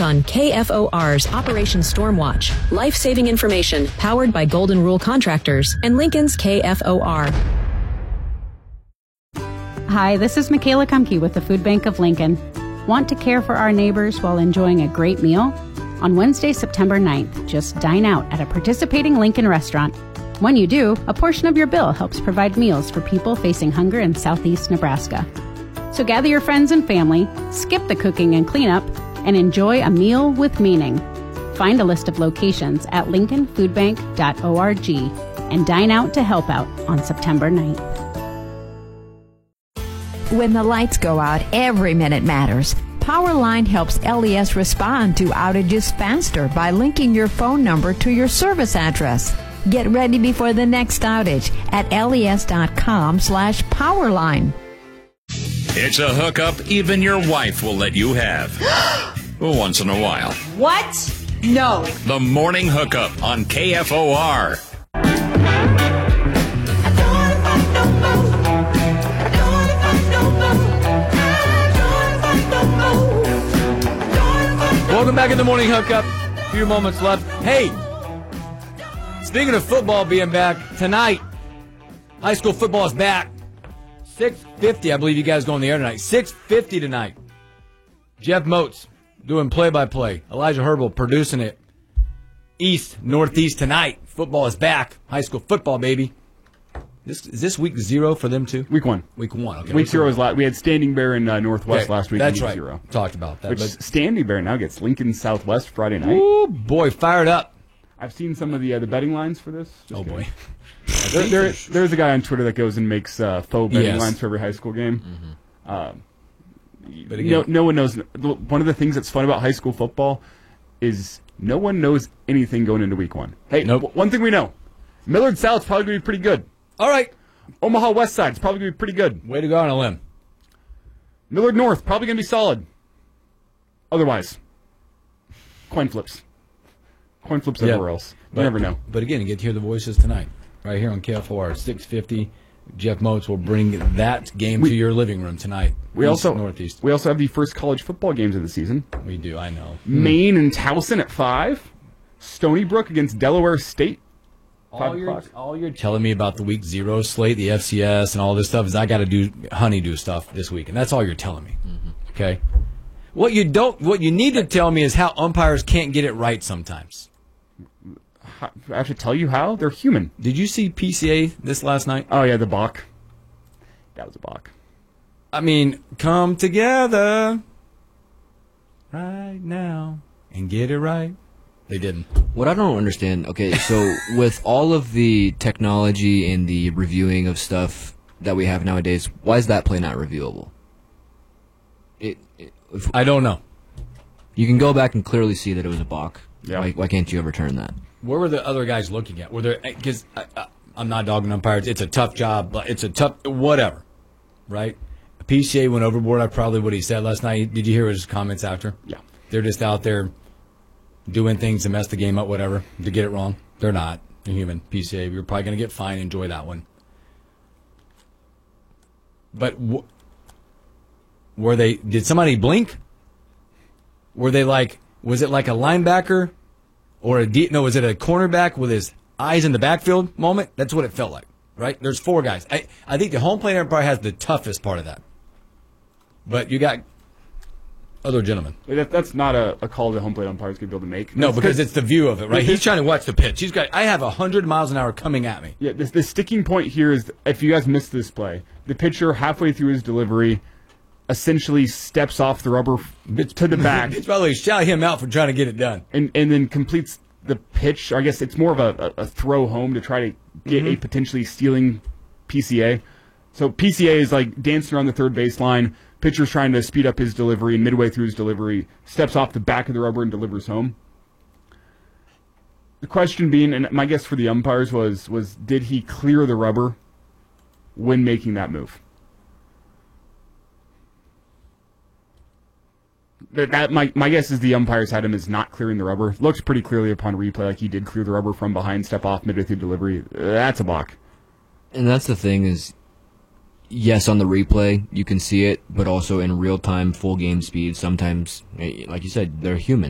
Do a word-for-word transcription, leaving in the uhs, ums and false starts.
report on K F O R's Operation Stormwatch, life-saving information powered by Golden Rule Contractors and Lincoln's K F O R. Hi, this is Michaela Kumke with the Food Bank of Lincoln. Want to care for our neighbors while enjoying a great meal? On Wednesday, September ninth, just dine out at a participating Lincoln restaurant. When you do, a portion of your bill helps provide meals for people facing hunger in southeast Nebraska. So gather your friends and family, skip the cooking and cleanup, and enjoy a meal with meaning. Find a list of locations at lincoln food bank dot org and dine out to help out on September ninth. When the lights go out, every minute matters. Powerline helps L E S respond to outages faster by linking your phone number to your service address. Get ready before the next outage at les.com slash powerline. It's a hookup even your wife will let you have. Once in a while. What? No. The Morning Hookup on K F O R. Welcome back in the Morning Hookup. A few moments left. Hey, speaking of football being back, tonight, high school football is back. six fifty, I believe you guys go on the air tonight. six fifty tonight. Jeff Moats doing play-by-play. Elijah Herbal producing it. East, Northeast tonight. Football is back. High school football, baby. This, is this week zero for them too? Week one. Week one. Okay. Week zero is last. We had Standing Bear in uh, Northwest okay. last week. That's week right. Zero. Talked about that. Which but Standing Bear now gets Lincoln Southwest Friday night. Oh boy, fired up. I've seen some of the uh, the betting lines for this. Just oh kidding. boy. there, there, there's a guy on Twitter that goes and makes uh, faux betting yes. lines for every high school game. Mm-hmm. Uh, but again, no, no one knows. One of the things that's fun about high school football is no one knows anything going into week one. Hey, nope. w- one thing we know: Millard South's probably going to be pretty good. All right. Omaha West Side's probably going to be pretty good. Way to go on a limb. Millard North probably going to be solid. Otherwise, coin flips. Coin flips yeah. everywhere else. You but, never know. But again, you get to hear the voices tonight, right here on K F O R six fifty. Jeff Moats will bring that game we, to your living room tonight. We East, also Northeast. We also have the first college football games of the season. We do, I know. Maine and Towson at five. Stony Brook against Delaware State. All you're, all you're telling me about the week zero slate, the F C S, and all this stuff is I got to do honeydew stuff this week, and that's all you're telling me. Mm-hmm. Okay. What you don't, what you need to tell me is how umpires can't get it right sometimes. I have to tell you how? They're human. Did you see P C A this last night? Oh yeah, the balk. That was a balk. I mean, come together right now and get it right. They didn't. What I don't understand, okay, so with all of the technology and the reviewing of stuff that we have nowadays, why is that play not reviewable? It, it, if, I don't know. You can go back and clearly see that it was a balk. Yeah. Why, why can't you overturn that? Where were the other guys looking at? Were there? Because I'm not dogging umpires. It's a tough job. But it's a tough whatever, right? P C A went overboard. I probably what he said last night. Did you hear his comments after? Yeah. They're just out there doing things to mess the game up, whatever, to get it wrong. They're not. They're human. P C A, you're probably going to get fined. Enjoy that one. But w- were they? Did somebody blink? Were they like? Was it like a linebacker or a deep? No, was it a cornerback with his eyes in the backfield moment? That's what it felt like, right? There's four guys. I I think the home plate umpire has the toughest part of that. But you got other gentlemen. That, that's not a, a call the home plate umpire is going to be able to make. No, That's because it's the view of it, right? This- He's trying to watch the pitch. He's got. I have one hundred miles an hour coming at me. Yeah, this, the sticking point here is if you guys missed this play, the pitcher halfway through his delivery essentially steps off the rubber f- to the back. It's probably shout him out for trying to get it done. And and then completes the pitch. I guess it's more of a, a, a throw home to try to get Mm-hmm. a potentially stealing P C A. So P C A is like dancing around the third baseline. Pitcher's trying to speed up his delivery, and midway through his delivery, steps off the back of the rubber and delivers home. The question being, and my guess for the umpires was, was did he clear the rubber when making that move? That, that my, my guess is the umpires had him as not clearing the rubber. Looks pretty clearly upon replay like he did clear the rubber from behind, step off midway through delivery. That's a balk. And that's the thing is, yes, on the replay, you can see it, but also in real-time, full game speed, sometimes, like you said, they're human.